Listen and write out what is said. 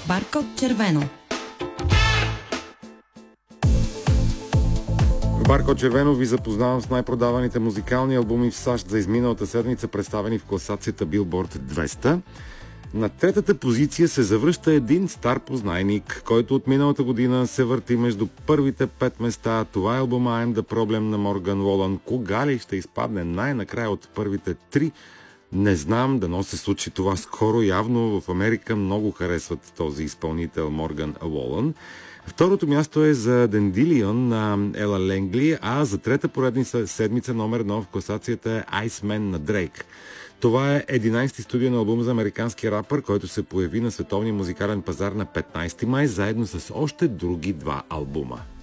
Баркод червено. В Баркод червено ви запознавам с най-продаваните музикални албуми в САЩ за изминалата седмица, представени в класацията Billboard 200. На третата позиция се завръща един стар познайник, който от миналата година се върти между първите 5 места. Това е албума I'm the Problem на Морган Уолън. Кога ли ще изпадне най-накрая от първите 3? Не знам, дано се случи това скоро. Явно в Америка много харесват този изпълнител Морган Уолън. Второто място е за Дендилион на Ела Ленгли, а за трета поредни седмица номер 1 в класацията е Iceman на Дрейк. Това е 11-ти студиен албум за американски рапър, който се появи на световния музикален пазар на 15 май, заедно с още други 2 албума.